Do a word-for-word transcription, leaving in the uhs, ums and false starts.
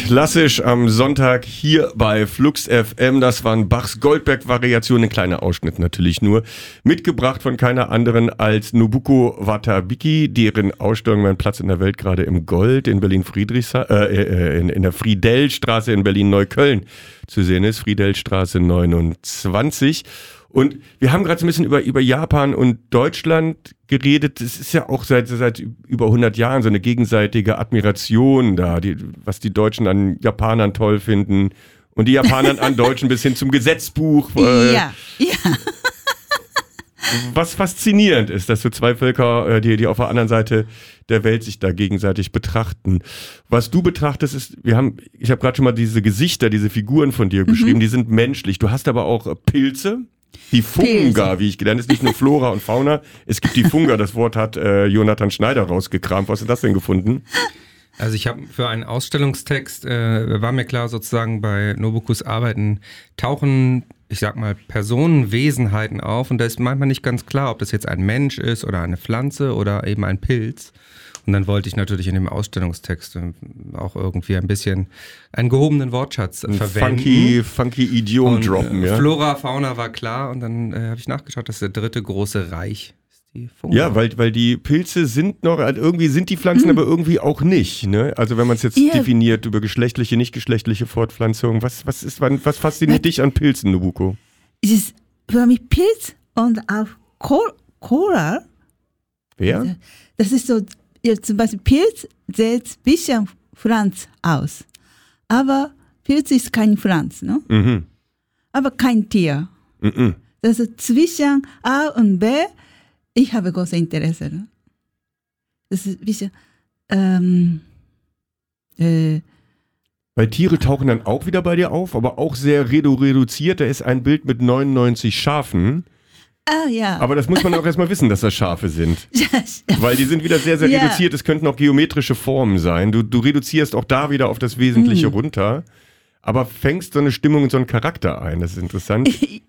Klassisch am Sonntag hier bei Flux F M. Das waren Bachs Goldberg-Variationen, ein kleiner Ausschnitt natürlich nur. Mitgebracht von keiner anderen als Nobuko Watabiki, deren Ausstellung Mein Platz in der Welt gerade im Gold in Berlin-Friedrichshain, äh, in, in der Friedellstraße in Berlin-Neukölln zu sehen ist. Friedellstraße neunundzwanzig. Und wir haben gerade so ein bisschen über, über Japan und Deutschland geredet. Es ist ja auch seit, seit über hundert Jahren so eine gegenseitige Admiration da, die, was die Deutschen an Japanern toll finden und die Japaner an Deutschen bis hin zum Gesetzbuch. Äh, ja, ja. Was faszinierend ist, dass so zwei Völker, die, die auf der anderen Seite der Welt sich da gegenseitig betrachten. Was du betrachtest ist, wir haben, ich habe gerade schon mal diese Gesichter, diese Figuren von dir mhm. beschrieben, die sind menschlich. Du hast aber auch Pilze. Die Funga, wie ich gelernt habe, ist nicht nur Flora und Fauna. Es gibt die Funga, das Wort hat äh, Jonathan Schneider rausgekramt. Was hast du das denn gefunden? Also ich habe für einen Ausstellungstext, äh, war mir klar sozusagen bei Nobukus Arbeiten tauchen, ich sag mal, Personen, Wesenheiten auf und da ist manchmal nicht ganz klar, ob das jetzt ein Mensch ist oder eine Pflanze oder eben ein Pilz. Und dann wollte ich natürlich in dem Ausstellungstext auch irgendwie ein bisschen einen gehobenen Wortschatz ein verwenden. Funky, funky Idiom und, droppen, äh, ja. Flora, Fauna war klar und dann äh, habe ich nachgeschaut, das ist der dritte große Reich. Die Funga. Ja, weil, weil die Pilze sind noch, irgendwie sind die Pflanzen, hm. aber irgendwie auch nicht. Ne? Also wenn man es jetzt yeah. definiert über geschlechtliche, nicht geschlechtliche Fortpflanzung, was, was, ist, was fasziniert dich an Pilzen, Nobuko? Es ist für mich Pilz und auch Coral. Wer? Das ist so, ja, zum Beispiel Pilz sieht ein bisschen Pflanz aus. Aber Pilz ist kein Pflanz, ne? Mhm. Aber kein Tier. Mhm. Das ist zwischen A und B. Ich habe großes Interesse. Ne? Das ist ein bisschen. Ähm, äh, Weil Tiere tauchen dann auch wieder bei dir auf, aber auch sehr redu- reduziert. Da ist ein Bild mit neunundneunzig Schafen. Ah, ja. Aber das muss man auch erstmal wissen, dass das Schafe sind. Weil die sind wieder sehr, sehr ja. reduziert. Es könnten auch geometrische Formen sein. Du, du reduzierst auch da wieder auf das Wesentliche mhm. runter. Aber fängst so eine Stimmung und so einen Charakter ein. Das ist interessant.